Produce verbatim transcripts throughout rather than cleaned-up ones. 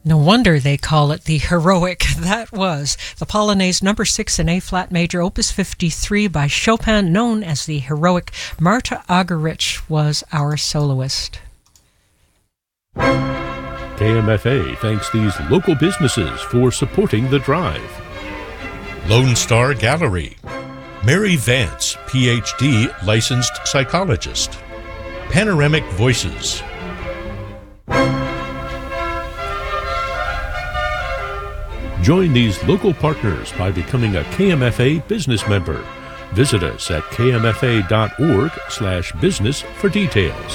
No wonder they call it the heroic. That was the Polonaise number six in A-flat major, opus fifty-three by Chopin, known as the heroic. Marta Argerich was our soloist. K M F A thanks these local businesses for supporting the drive. Lone Star Gallery. Mary Vance, P H D licensed psychologist. Panoramic Voices. Join these local partners by becoming a K M F A business member. Visit us at k m f a dot org slash business for details.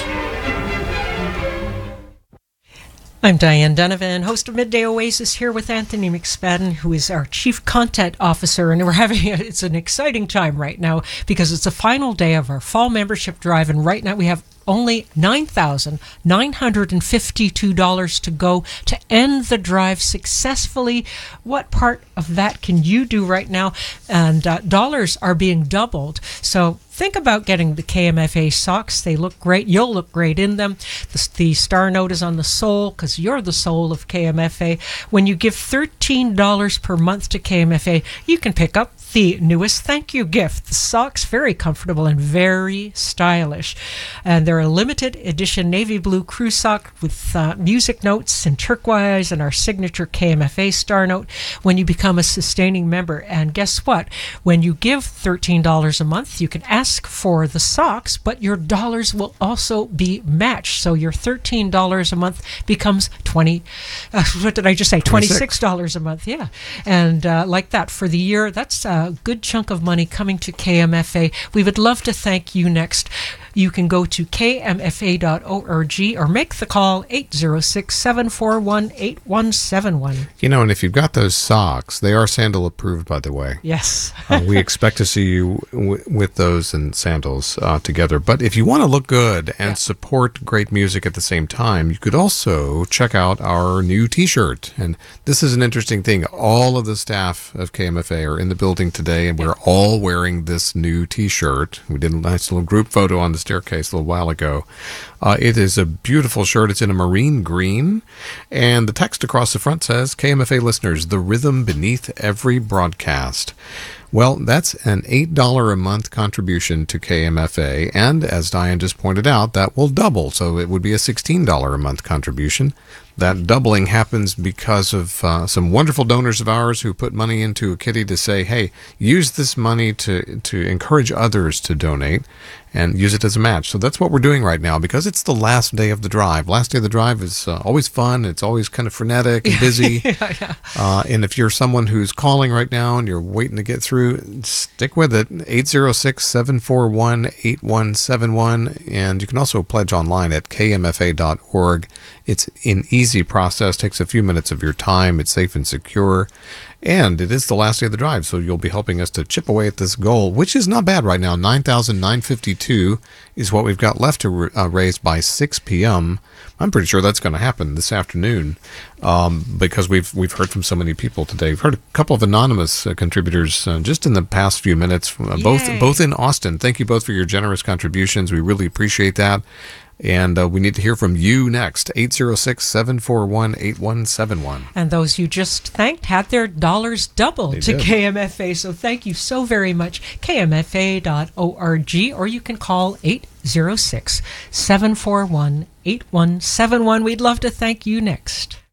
I'm Diane Donovan, host of Midday Oasis, here with Anthony McSpadden, who is our Chief Content Officer, and we're having a, it's an exciting time right now because it's the final day of our fall membership drive, and right now we have only nine thousand nine hundred fifty-two dollars to go to end the drive successfully. What part of that can you do right now? And uh, dollars are being doubled, so think about getting the K M F A socks. They look great. You'll look great in them. The, the star note is on the sole because you're the soul of K M F A. When you give thirteen dollars per month to K M F A, you can pick up the newest thank you gift. The socks, very comfortable and very stylish. And they're a limited edition navy blue crew sock with uh, music notes in turquoise and our signature K M F A star note when you become a sustaining member. And guess what? When you give thirteen dollars a month, you can ask for the socks, but your dollars will also be matched. So your thirteen dollars a month becomes twenty, uh, what did I just say? twenty-six dollars a month, yeah. And uh, like that for the year, that's a good chunk of money coming to K M F A. We would love to thank you next. You can go to k m f a dot org or make the call eight zero six, seven four one, eight one seven one. You know, and if you've got those socks, they are sandal approved, by the way. Yes. uh, we expect to see you w- with those and sandals uh, together. But if you want to look good and yeah. support great music at the same time, you could also check out our new T-shirt. And this is an interesting thing. All of the staff of K M F A are in the building today, and we're all wearing this new T-shirt. We did a nice little group photo on the staircase a little while ago. Uh, it is a beautiful shirt. It's in a marine green, and the text across the front says, K M F A listeners, the rhythm beneath every broadcast. Well, that's an eight dollars a month contribution to K M F A, and as Diane just pointed out, that will double, so it would be a sixteen dollars a month contribution. That doubling happens because of uh, some wonderful donors of ours who put money into a kitty to say, hey, use this money to, to encourage others to donate and use it as a match. So that's what we're doing right now because it's the last day of the drive. Last day of the drive is uh, always fun. It's always kind of frenetic and busy. yeah, yeah. Uh, and if you're someone who's calling right now and you're waiting to get through, stick with it. eight zero six, seven four one, eight one seven one. And you can also pledge online at k m f a dot org. It's an easy process, takes a few minutes of your time. It's safe and secure. And it is the last day of the drive, so you'll be helping us to chip away at this goal, which is not bad right now. nine thousand nine hundred fifty-two is what we've got left to uh, raise by six p.m. I'm pretty sure that's going to happen this afternoon um, because we've we've heard from so many people today. We've heard a couple of anonymous uh, contributors uh, just in the past few minutes, uh, both both in Austin. Thank you both for your generous contributions. We really appreciate that. And uh, we need to hear from you next, eight zero six, seven four one, eight one seven one. And those you just thanked had their dollars doubled They to did. K M F A, so thank you so very much. k m f a dot org, or you can call eight zero six, seven four one, eight one seven one. We'd love to thank you next.